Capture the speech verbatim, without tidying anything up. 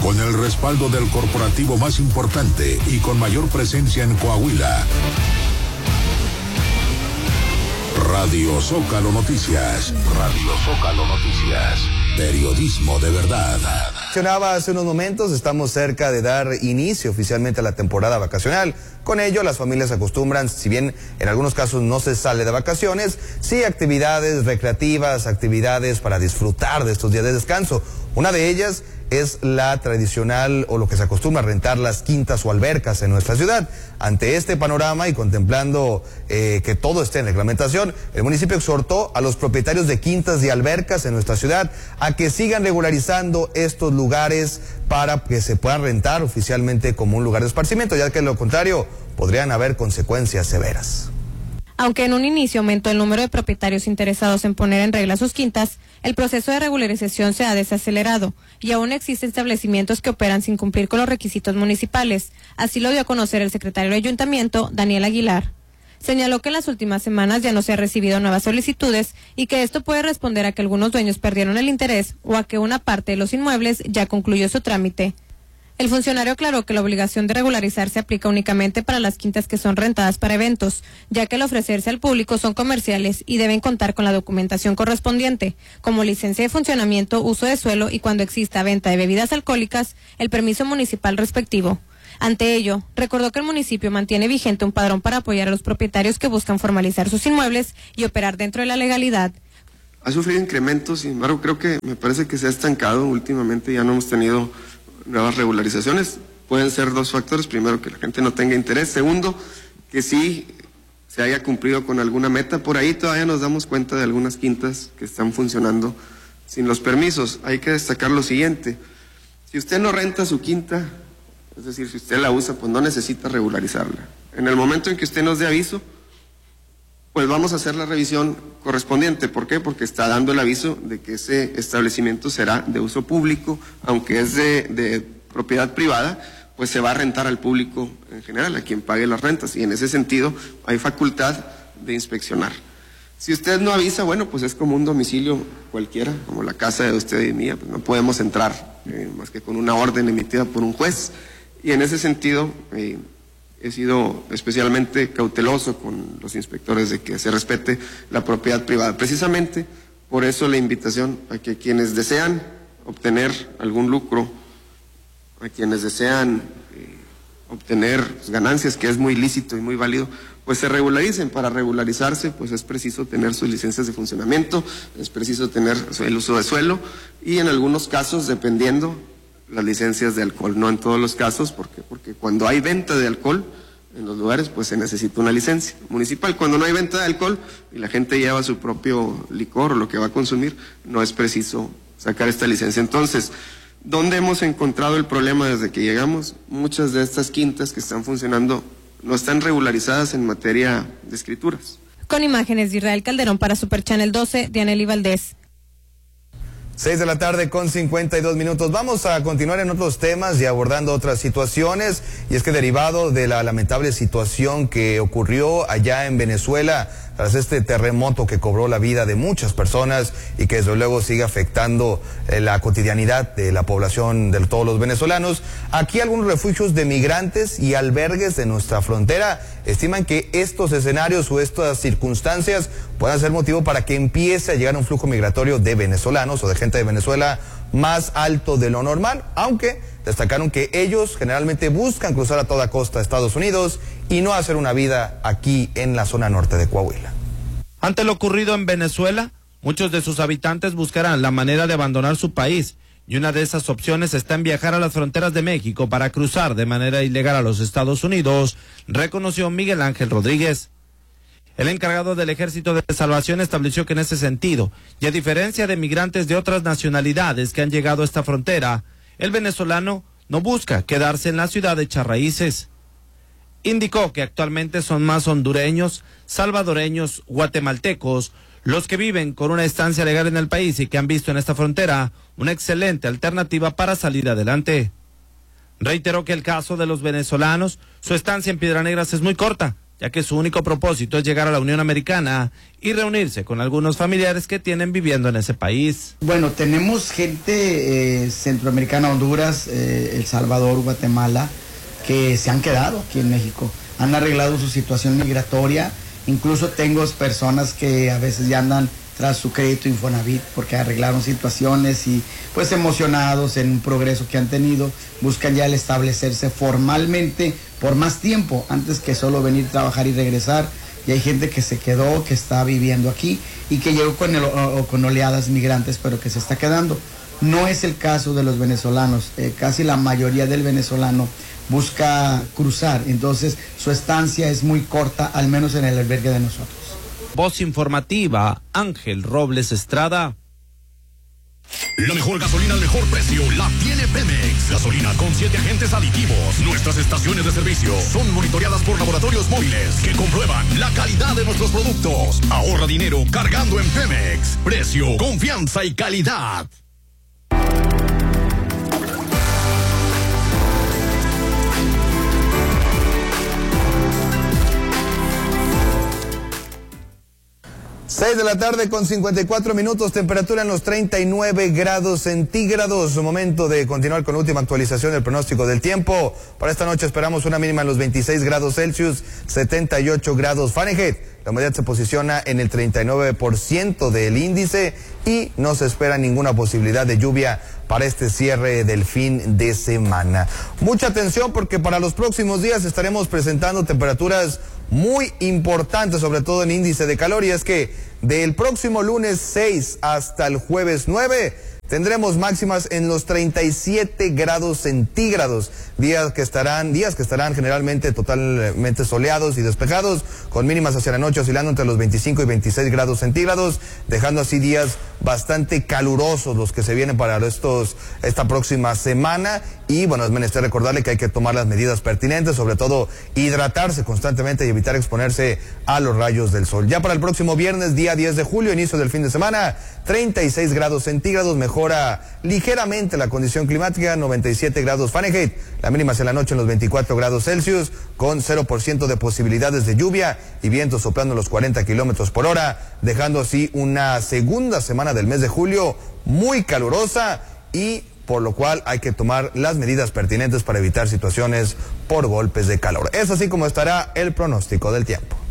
Con el respaldo del corporativo más importante y con mayor presencia en Coahuila. Radio Zócalo Noticias. Radio Zócalo Noticias. Periodismo de verdad. Mencionaba hace unos momentos, estamos cerca de dar inicio oficialmente a la temporada vacacional. Con ello, las familias acostumbran, si bien en algunos casos no se sale de vacaciones, sí actividades recreativas, actividades para disfrutar de estos días de descanso. Una de ellas es la tradicional o lo que se acostumbra a rentar las quintas o albercas en nuestra ciudad. Ante este panorama y contemplando eh, que todo esté en reglamentación, el municipio exhortó a los propietarios de quintas y albercas en nuestra ciudad a que sigan regularizando estos lugares para que se puedan rentar oficialmente como un lugar de esparcimiento, ya que de lo contrario podrían haber consecuencias severas. Aunque en un inicio aumentó el número de propietarios interesados en poner en regla sus quintas, el proceso de regularización se ha desacelerado y aún existen establecimientos que operan sin cumplir con los requisitos municipales. Así lo dio a conocer el secretario del Ayuntamiento, Daniel Aguilar. Señaló que en las últimas semanas ya no se han recibido nuevas solicitudes y que esto puede responder a que algunos dueños perdieron el interés o a que una parte de los inmuebles ya concluyó su trámite. El funcionario aclaró que la obligación de regularizar se aplica únicamente para las quintas que son rentadas para eventos, ya que al ofrecerse al público son comerciales y deben contar con la documentación correspondiente, como licencia de funcionamiento, uso de suelo y cuando exista venta de bebidas alcohólicas, el permiso municipal respectivo. Ante ello, recordó que el municipio mantiene vigente un padrón para apoyar a los propietarios que buscan formalizar sus inmuebles y operar dentro de la legalidad. Ha sufrido incrementos, sin embargo, creo que me parece que se ha estancado últimamente, ya no hemos tenido nuevas regularizaciones. Pueden ser dos factores: primero, que la gente no tenga interés; segundo, que sí se haya cumplido con alguna meta. Por ahí todavía nos damos cuenta de algunas quintas que están funcionando sin los permisos. Hay que destacar lo siguiente: si usted no renta su quinta, es decir, si usted la usa, pues no necesita regularizarla. En el momento en que usted nos dé aviso, pues vamos a hacer la revisión correspondiente. ¿Por qué? Porque está dando el aviso de que ese establecimiento será de uso público, aunque es de, de propiedad privada, pues se va a rentar al público en general, a quien pague las rentas, y en ese sentido hay facultad de inspeccionar. Si usted no avisa, bueno, pues es como un domicilio cualquiera, como la casa de usted y mía, pues no podemos entrar eh, más que con una orden emitida por un juez, y en ese sentido eh, he sido especialmente cauteloso con los inspectores de que se respete la propiedad privada. Precisamente por eso la invitación a que quienes desean obtener algún lucro, a quienes desean eh, obtener pues, ganancias, que es muy lícito y muy válido, pues se regularicen. Para regularizarse, pues es preciso tener sus licencias de funcionamiento, es preciso tener el uso de suelo y en algunos casos, dependiendo, las licencias de alcohol. No en todos los casos, porque porque cuando hay venta de alcohol en los lugares, pues se necesita una licencia municipal. Cuando no hay venta de alcohol y la gente lleva su propio licor o lo que va a consumir, no es preciso sacar esta licencia. Entonces, ¿dónde hemos encontrado el problema desde que llegamos? Muchas de estas quintas que están funcionando no están regularizadas en materia de escrituras. Con imágenes de Israel Calderón para Super Channel doce, Dianely Valdés. Seis de la tarde con cincuenta y dos minutos. Vamos a continuar en otros temas y abordando otras situaciones. Y es que derivado de la lamentable situación que ocurrió allá en Venezuela, tras este terremoto que cobró la vida de muchas personas y que desde luego sigue afectando eh, la cotidianidad de la población de todos los venezolanos, aquí algunos refugios de migrantes y albergues de nuestra frontera estiman que estos escenarios o estas circunstancias puedan ser motivo para que empiece a llegar un flujo migratorio de venezolanos o de gente de Venezuela más alto de lo normal, aunque destacaron que ellos generalmente buscan cruzar a toda costa a Estados Unidos y no hacer una vida aquí en la zona norte de Coahuila. Ante lo ocurrido en Venezuela, muchos de sus habitantes buscarán la manera de abandonar su país, y una de esas opciones está en viajar a las fronteras de México para cruzar de manera ilegal a los Estados Unidos, reconoció Miguel Ángel Rodríguez. El encargado del Ejército de Salvación estableció que en ese sentido, y a diferencia de migrantes de otras nacionalidades que han llegado a esta frontera, el venezolano no busca quedarse en la ciudad de echar raíces. Indicó que actualmente son más hondureños, salvadoreños, guatemaltecos, los que viven con una estancia legal en el país y que han visto en esta frontera una excelente alternativa para salir adelante. Reiteró que el caso de los venezolanos, su estancia en Piedras Negras es muy corta, ya que su único propósito es llegar a la Unión Americana y reunirse con algunos familiares que tienen viviendo en ese país. Bueno, tenemos gente eh, centroamericana, Honduras, eh, El Salvador, Guatemala, que se han quedado aquí en México, han arreglado su situación migratoria. Incluso tengo personas que a veces ya andan tras su crédito Infonavit porque arreglaron situaciones y pues emocionados en un progreso que han tenido, buscan ya el establecerse formalmente por más tiempo antes que solo venir a trabajar y regresar. Y hay gente que se quedó, que está viviendo aquí y que llegó con, el, o, con oleadas migrantes, pero que se está quedando. No es el caso de los venezolanos, eh, casi la mayoría del venezolano busca cruzar, entonces su estancia es muy corta, al menos en el albergue de nosotros. Voz informativa, Ángel Robles Estrada. La mejor gasolina al mejor precio la tiene Pemex. Gasolina con siete agentes aditivos. Nuestras estaciones de servicio son monitoreadas por laboratorios móviles que comprueban la calidad de nuestros productos. Ahorra dinero cargando en Pemex. Precio, confianza y calidad. seis de la tarde con cincuenta y cuatro minutos, temperatura en los treinta y nueve grados centígrados. Momento de continuar con la última actualización del pronóstico del tiempo. Para esta noche esperamos una mínima en los veintiséis grados Celsius, setenta y ocho grados Fahrenheit. La humedad se posiciona en el treinta y nueve por ciento del índice y no se espera ninguna posibilidad de lluvia para este cierre del fin de semana. Mucha atención porque para los próximos días estaremos presentando temperaturas muy importantes, sobre todo en índice de calor, y es que del próximo lunes seis hasta el jueves nueve tendremos máximas en los treinta y siete grados centígrados, días que estarán, días que estarán generalmente totalmente soleados y despejados, con mínimas hacia la noche oscilando entre los veinticinco y veintiséis grados centígrados, dejando así días bastante calurosos los que se vienen para estos, esta próxima semana. Y bueno, es menester recordarle que hay que tomar las medidas pertinentes, sobre todo hidratarse constantemente y evitar exponerse a los rayos del sol. Ya para el próximo viernes, día diez de julio, inicio del fin de semana, treinta y seis grados centígrados, mejora ligeramente la condición climática, noventa y siete grados Fahrenheit, la mínima hacia la noche en los veinticuatro grados Celsius, con cero por ciento de posibilidades de lluvia y viento soplando los cuarenta kilómetros por hora, dejando así una segunda semana del mes de julio muy calurosa, y por lo cual hay que tomar las medidas pertinentes para evitar situaciones por golpes de calor. Es así como estará el pronóstico del tiempo.